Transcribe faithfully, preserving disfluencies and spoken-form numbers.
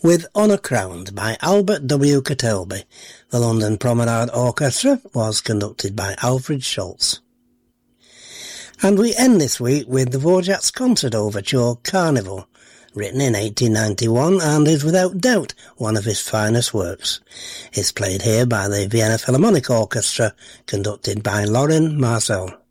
with Honour Crowned by Albert W. Catelby. The London Promenade Orchestra was conducted by Alfred Schultz. And we end this week with the Dvorak's Concert Overture Carnival, written in eighteen ninety-one and is without doubt one of his finest works. It's played here by the Vienna Philharmonic Orchestra, conducted by Lorin Maazel.